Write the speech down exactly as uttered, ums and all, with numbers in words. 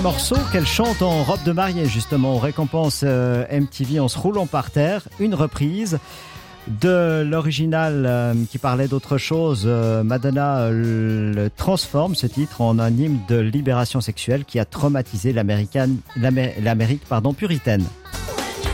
Morceau qu'elle chante en robe de mariée, justement, on récompense euh, M T V en se roulant par terre, une reprise de l'original euh, qui parlait d'autre chose. euh, Madonna euh, le transforme, ce titre, en un hymne de libération sexuelle qui a traumatisé l'américaine, l'Amé- l'Amérique pardon, puritaine.